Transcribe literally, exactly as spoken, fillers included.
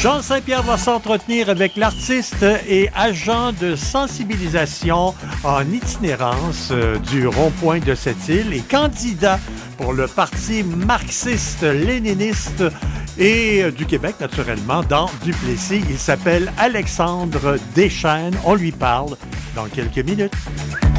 Jean Saint-Pierre va s'entretenir avec l'artiste et agent de sensibilisation en itinérance euh, du rond-point de cette île et candidat pour le Parti marxiste-léniniste et euh, du Québec, naturellement, dans Duplessis. Il s'appelle Alexandre Deschênes. On lui parle dans quelques minutes.